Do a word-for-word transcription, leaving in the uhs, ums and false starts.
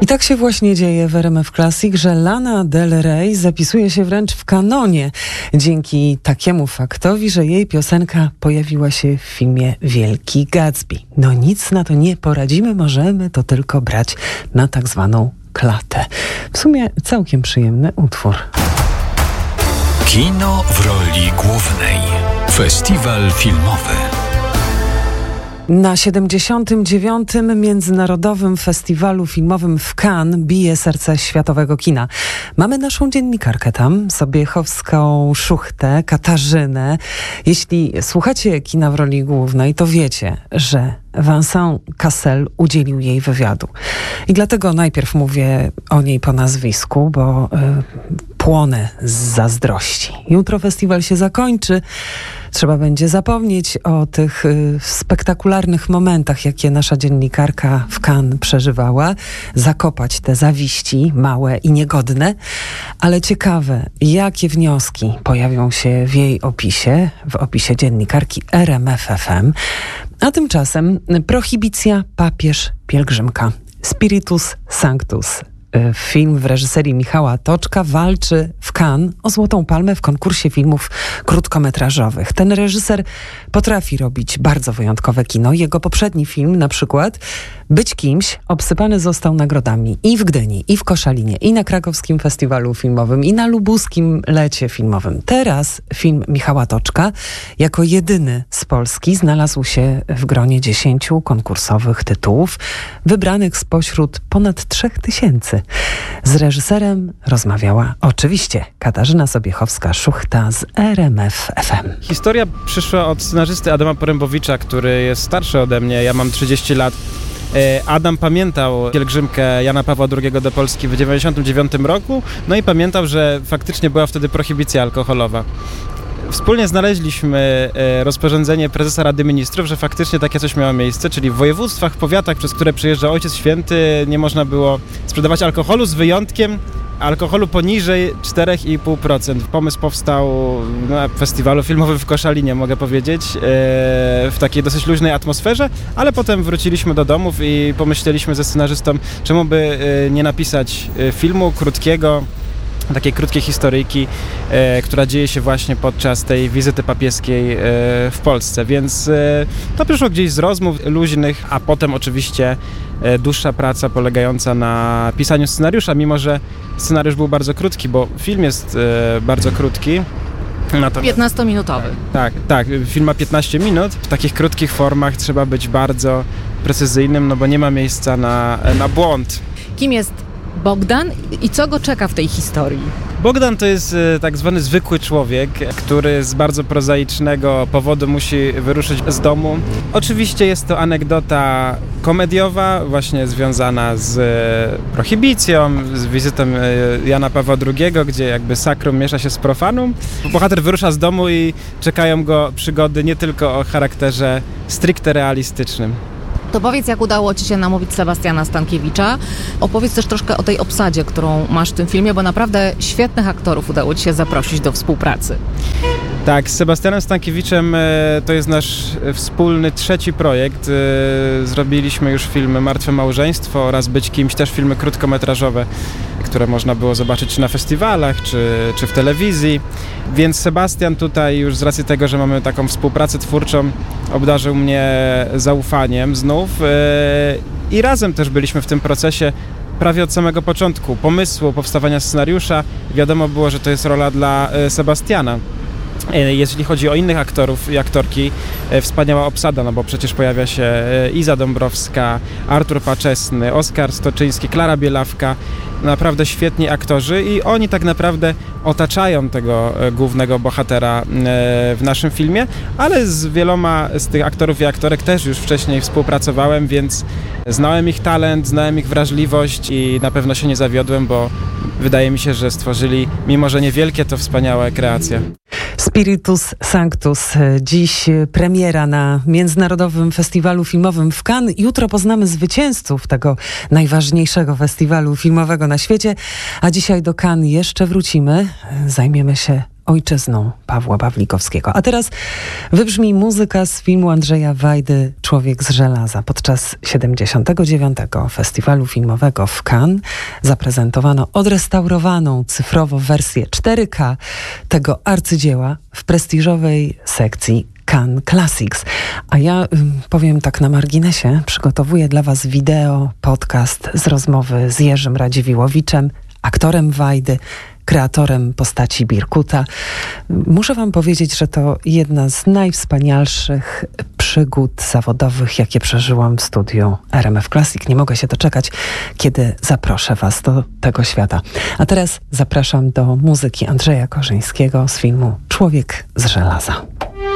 I tak się właśnie dzieje w R M F Classic, że Lana Del Rey zapisuje się wręcz w kanonie dzięki takiemu faktowi, że jej piosenka pojawiła się w filmie Wielki Gatsby. No nic na to nie poradzimy, możemy to tylko brać na tak zwaną klatę. W sumie całkiem przyjemny utwór. Kino w roli głównej. Festiwal filmowy. Na siedemdziesiątym dziewiątym Międzynarodowym Festiwalu Filmowym w Cannes bije serce światowego kina. Mamy naszą dziennikarkę tam, Sobiechowską Szuchtę, Katarzynę. Jeśli słuchacie Kina w roli głównej, to wiecie, że Vincent Cassel udzielił jej wywiadu. I dlatego najpierw mówię o niej po nazwisku, bo y, płonę z zazdrości. Jutro festiwal się zakończy. Trzeba będzie zapomnieć o tych y, spektakularnych momentach, jakie nasza dziennikarka w Cannes przeżywała. Zakopać te zawiści małe i niegodne. Ale ciekawe, jakie wnioski pojawią się w jej opisie, w opisie dziennikarki R M F F M. A tymczasem Prohibicja, papież, pielgrzymka. Spiritus Sanctus. Film w reżyserii Michała Toczka walczy w Cannes o Złotą Palmę w konkursie filmów krótkometrażowych. Ten reżyser potrafi robić bardzo wyjątkowe kino. Jego poprzedni film, na przykład Być kimś, obsypany został nagrodami i w Gdyni, i w Koszalinie, i na krakowskim festiwalu filmowym, i na lubuskim lecie filmowym. Teraz film Michała Toczka jako jedyny z Polski znalazł się w gronie dziesięciu konkursowych tytułów, wybranych spośród ponad trzech tysięcy. Z reżyserem rozmawiała oczywiście Katarzyna Sobiechowska-Szuchta z R M F F M. Historia przyszła od scenarzysty Adama Porębowicza, który jest starszy ode mnie, ja mam trzydzieści lat. Adam pamiętał pielgrzymkę Jana Pawła drugiego do Polski w dziewięćdziesiątym dziewiątym roku, no i pamiętał, że faktycznie była wtedy prohibicja alkoholowa. Wspólnie znaleźliśmy rozporządzenie prezesa Rady Ministrów, że faktycznie takie coś miało miejsce, czyli w województwach, powiatach, przez które przyjeżdża Ojciec Święty, nie można było sprzedawać alkoholu z wyjątkiem alkoholu poniżej cztery i pół procent. Pomysł powstał na festiwalu filmowym w Koszalinie, mogę powiedzieć, w takiej dosyć luźnej atmosferze, ale potem wróciliśmy do domów i pomyśleliśmy ze scenarzystą, czemu by nie napisać filmu krótkiego, takiej krótkiej historyjki, e, która dzieje się właśnie podczas tej wizyty papieskiej e, w Polsce, więc e, to przyszło gdzieś z rozmów luźnych, a potem oczywiście e, dłuższa praca polegająca na pisaniu scenariusza, mimo że scenariusz był bardzo krótki, bo film jest e, bardzo krótki. piętnastominutowy. Tak, tak, film ma piętnaście minut. W takich krótkich formach trzeba być bardzo precyzyjnym, no bo nie ma miejsca na, na błąd. Kim jest Bogdan i co go czeka w tej historii? Bogdan to jest e, tak zwany zwykły człowiek, który z bardzo prozaicznego powodu musi wyruszyć z domu. Oczywiście jest to anegdota komediowa, właśnie związana z e, prohibicją, z wizytą e, Jana Pawła drugiego, gdzie jakby sakrum miesza się z profanum. Bohater wyrusza z domu i czekają go przygody nie tylko o charakterze stricte realistycznym. To powiedz, jak udało ci się namówić Sebastiana Stankiewicza. Opowiedz też troszkę o tej obsadzie, którą masz w tym filmie, bo naprawdę świetnych aktorów udało ci się zaprosić do współpracy. Tak, z Sebastianem Stankiewiczem to jest nasz wspólny trzeci projekt. Zrobiliśmy już filmy Martwe Małżeństwo oraz Być kimś, też filmy krótkometrażowe, które można było zobaczyć czy na festiwalach, czy, czy w telewizji. Więc Sebastian tutaj już z racji tego, że mamy taką współpracę twórczą, obdarzył mnie zaufaniem znów i razem też byliśmy w tym procesie prawie od samego początku pomysłu, powstawania scenariusza. Wiadomo było, że to jest rola dla Sebastiana. Jeśli chodzi o innych aktorów i aktorki, wspaniała obsada, no bo przecież pojawia się Iza Dąbrowska, Artur Paczesny, Oskar Stoczyński, Klara Bielawka, naprawdę świetni aktorzy i oni tak naprawdę otaczają tego głównego bohatera w naszym filmie, ale z wieloma z tych aktorów i aktorek też już wcześniej współpracowałem, więc znałem ich talent, znałem ich wrażliwość i na pewno się nie zawiodłem, bo wydaje mi się, że stworzyli, mimo że niewielkie, to wspaniałe kreacje. Spiritus Sanctus. Dziś premiera na Międzynarodowym Festiwalu Filmowym w Cannes. Jutro poznamy zwycięzców tego najważniejszego festiwalu filmowego na świecie. A dzisiaj do Cannes jeszcze wrócimy. Zajmiemy się ojczyzną Pawła Pawlikowskiego. A teraz wybrzmi muzyka z filmu Andrzeja Wajdy Człowiek z żelaza. Podczas siedemdziesiątego dziewiątego Festiwalu Filmowego w Cannes zaprezentowano odrestaurowaną cyfrowo wersję cztery K tego arcydzieła w prestiżowej sekcji Cannes Classics. A ja powiem tak na marginesie, przygotowuję dla Was wideo, podcast z rozmowy z Jerzym Radziwiłowiczem, aktorem Wajdy, kreatorem postaci Birkuta. Muszę wam powiedzieć, że to jedna z najwspanialszych przygód zawodowych, jakie przeżyłam w studiu R M F Classic. Nie mogę się doczekać, kiedy zaproszę was do tego świata. A teraz zapraszam do muzyki Andrzeja Korzyńskiego z filmu Człowiek z żelaza.